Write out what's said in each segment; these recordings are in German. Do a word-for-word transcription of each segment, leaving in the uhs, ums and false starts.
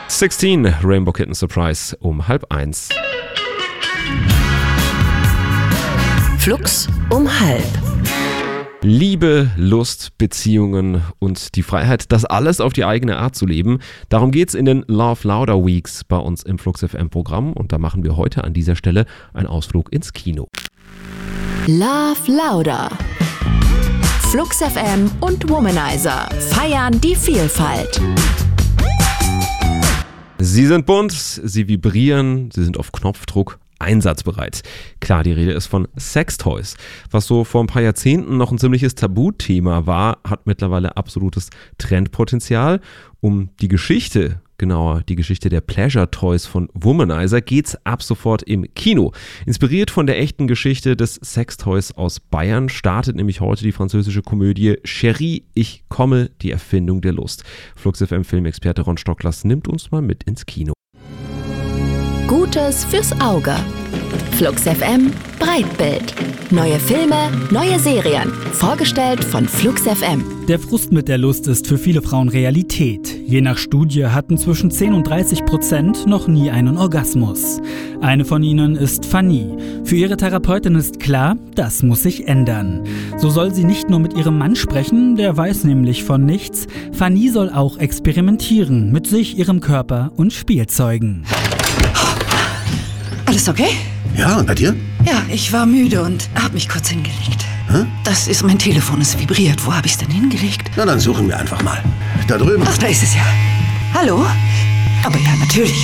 sechzehn, Rainbow Kitten Surprise um halb eins. Flux um halb. Liebe, Lust, Beziehungen und die Freiheit, das alles auf die eigene Art zu leben. Darum geht's in den Love Louder Weeks bei uns im Flux F M Programm und da machen wir heute an dieser Stelle einen Ausflug ins Kino. Love Louder. Flux F M und Womanizer feiern die Vielfalt. Sie sind bunt, sie vibrieren, sie sind auf Knopfdruck einsatzbereit. Klar, die Rede ist von Sextoys. Was so vor ein paar Jahrzehnten noch ein ziemliches Tabuthema war, hat mittlerweile absolutes Trendpotenzial. Um die Geschichte, genauer die Geschichte der Pleasure Toys von Womanizer, geht's ab sofort im Kino. Inspiriert von der echten Geschichte des Sextoys aus Bayern startet nämlich heute die französische Komödie Chérie, ich komme, die Erfindung der Lust. Flux F M Filmexperte Ron Stocklers nimmt uns mal mit ins Kino. Gutes fürs Auge. Flux F M Breitbild. Neue Filme, neue Serien. Vorgestellt von Flux F M. Der Frust mit der Lust ist für viele Frauen Realität. Je nach Studie hatten zwischen zehn und dreißig Prozent noch nie einen Orgasmus. Eine von ihnen ist Fanny. Für ihre Therapeutin ist klar, das muss sich ändern. So soll sie nicht nur mit ihrem Mann sprechen, der weiß nämlich von nichts. Fanny soll auch experimentieren mit sich, ihrem Körper und Spielzeugen. Alles okay? Ja, und bei dir? Ja, ich war müde und hab mich kurz hingelegt. Hä? Das ist mein Telefon, es vibriert. Wo hab ich's denn hingelegt? Na, dann suchen wir einfach mal. Da drüben. Ach, da ist es ja. Hallo? Aber ja, natürlich.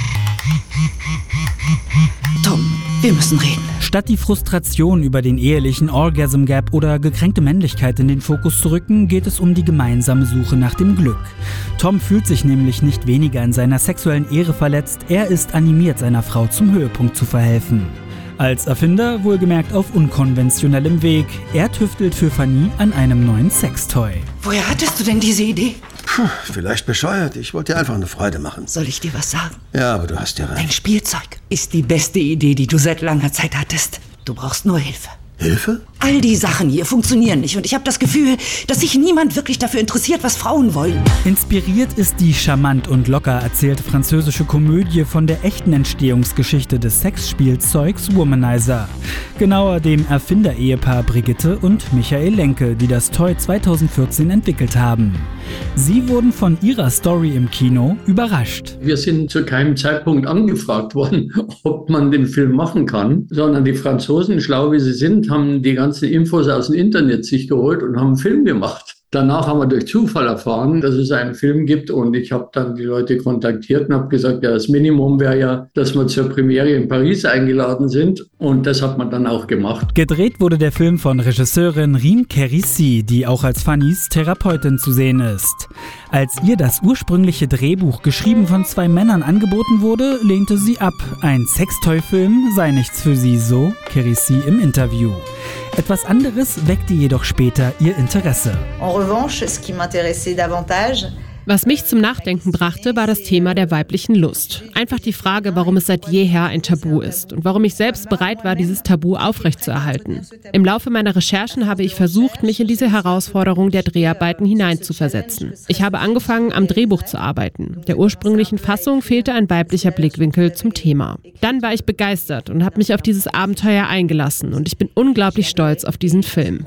Tom, wir müssen reden. Statt die Frustration über den ehelichen Orgasm Gap oder gekränkte Männlichkeit in den Fokus zu rücken, geht es um die gemeinsame Suche nach dem Glück. Tom fühlt sich nämlich nicht weniger in seiner sexuellen Ehre verletzt, er ist animiert, seiner Frau zum Höhepunkt zu verhelfen. Als Erfinder wohlgemerkt auf unkonventionellem Weg. Er tüftelt für Fanny an einem neuen Sextoy. Woher hattest du denn diese Idee? Puh, vielleicht bescheuert. Ich wollte dir einfach eine Freude machen. Soll ich dir was sagen? Ja, aber du hast ja Ein recht. Spielzeug ist die beste Idee, die du seit langer Zeit hattest. Du brauchst nur Hilfe. Hilfe? All die Sachen hier funktionieren nicht und ich habe das Gefühl, dass sich niemand wirklich dafür interessiert, was Frauen wollen. Inspiriert ist die charmant und locker erzählte französische Komödie von der echten Entstehungsgeschichte des Sexspielzeugs Womanizer. Genauer dem Erfinder-Ehepaar Brigitte und Michael Lenke, die das Toy zweitausendvierzehn entwickelt haben. Sie wurden von ihrer Story im Kino überrascht. Wir sind zu keinem Zeitpunkt angefragt worden, ob man den Film machen kann, sondern die Franzosen, schlau wie sie sind, haben die ganzen Infos aus dem Internet sich geholt und haben einen Film gemacht. Danach haben wir durch Zufall erfahren, dass es einen Film gibt und ich habe dann die Leute kontaktiert und habe gesagt, ja, das Minimum wäre ja, dass wir zur Premiere in Paris eingeladen sind und das hat man dann auch gemacht. Gedreht wurde der Film von Regisseurin Rime Kérissi, die auch als Fannys Therapeutin zu sehen ist. Als ihr das ursprüngliche Drehbuch, geschrieben von zwei Männern, angeboten wurde, lehnte sie ab. Ein Sextoy-Film sei nichts für sie, so Kérissi im Interview. Etwas anderes weckte jedoch später ihr Interesse. En revanche, ce qui m'intéressait davantage, Was mich zum Nachdenken brachte, war das Thema der weiblichen Lust. Einfach die Frage, warum es seit jeher ein Tabu ist und warum ich selbst bereit war, dieses Tabu aufrechtzuerhalten. Im Laufe meiner Recherchen habe ich versucht, mich in diese Herausforderung der Dreharbeiten hineinzuversetzen. Ich habe angefangen, am Drehbuch zu arbeiten. Der ursprünglichen Fassung fehlte ein weiblicher Blickwinkel zum Thema. Dann war ich begeistert und habe mich auf dieses Abenteuer eingelassen und ich bin unglaublich stolz auf diesen Film.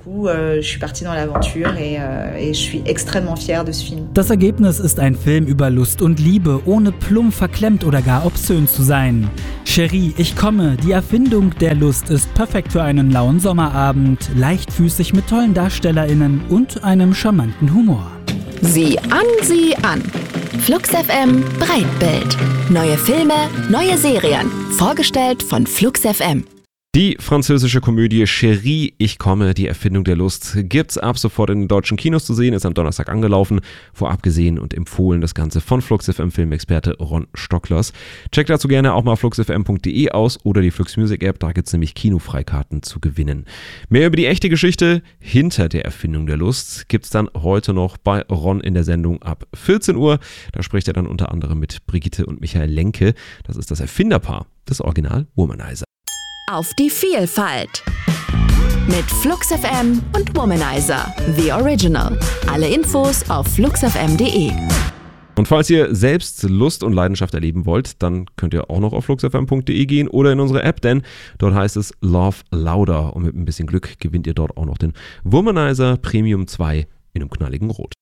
Das Ergebnis ist ein Film über Lust und Liebe, ohne plump, verklemmt oder gar obszön zu sein. Chérie, ich komme, die Erfindung der Lust ist perfekt für einen lauen Sommerabend, leichtfüßig mit tollen DarstellerInnen und einem charmanten Humor. Sieh an, sieh an. Flux F M Breitbild. Neue Filme, neue Serien. Vorgestellt von Flux F M. Die französische Komödie Chérie, ich komme, die Erfindung der Lust, gibt's ab sofort in den deutschen Kinos zu sehen, ist am Donnerstag angelaufen, vorab gesehen und empfohlen das Ganze von Flux F M Filmexperte Ron Stocklers. Checkt dazu gerne auch mal flux f m punkt d e aus oder die Flux Music App, da gibt's nämlich Kinofreikarten zu gewinnen. Mehr über die echte Geschichte hinter der Erfindung der Lust gibt's dann heute noch bei Ron in der Sendung ab vierzehn Uhr. Da spricht er dann unter anderem mit Brigitte und Michael Lenke, das ist das Erfinderpaar des Original Womanizer. Auf die Vielfalt. Mit Flux F M und Womanizer, The Original. Alle Infos auf flux f m punkt d e. Und falls ihr selbst Lust und Leidenschaft erleben wollt, dann könnt ihr auch noch auf flux f m punkt d e gehen oder in unsere App, denn dort heißt es Love Louder und mit ein bisschen Glück gewinnt ihr dort auch noch den Womanizer Premium zwei in einem knalligen Rot.